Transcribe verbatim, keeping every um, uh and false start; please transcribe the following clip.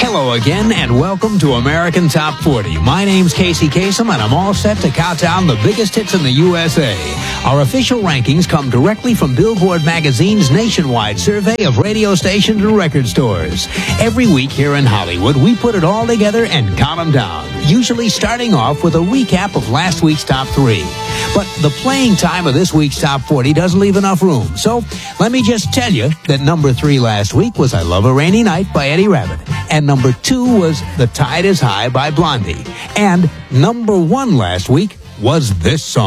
Hello again, and welcome to American Top forty. My name's Casey Kasem, and I'm all set to count down the biggest hits in the U S A. Our official rankings come directly from Billboard Magazine's nationwide survey of radio stations and record stores. Every week here in Hollywood, we put it all together and count them down, usually starting off with a recap of last week's top three. But the playing time of this week's top forty doesn't leave enough room, so let me just tell you that number three last week was I Love a Rainy Night by Eddie Rabbitt, and number two was The Tide is High by Blondie, and number one last week was this song.